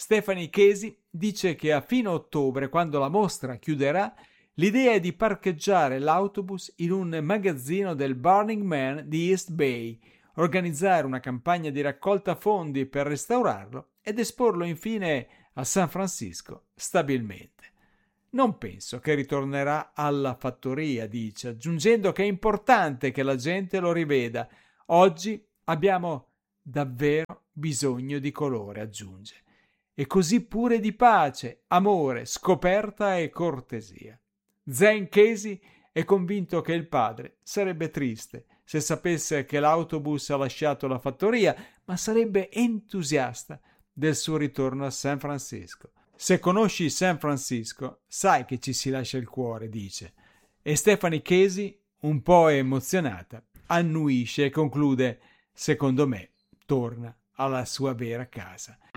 Stephanie Casey dice che a fine ottobre, quando la mostra chiuderà, l'idea è di parcheggiare l'autobus in un magazzino del Burning Man di East Bay, organizzare una campagna di raccolta fondi per restaurarlo ed esporlo infine a San Francisco stabilmente. Non penso che ritornerà alla fattoria, dice, aggiungendo che è importante che la gente lo riveda. Oggi abbiamo davvero bisogno di colore, aggiunge. E così pure di pace, amore, scoperta e cortesia. Zane Casey è convinto che il padre sarebbe triste se sapesse che l'autobus ha lasciato la fattoria, ma sarebbe entusiasta del suo ritorno a San Francisco. Se conosci San Francisco, sai che ci si lascia il cuore, dice. E Stephanie Casey, un po' emozionata, annuisce e conclude: secondo me torna alla sua vera casa.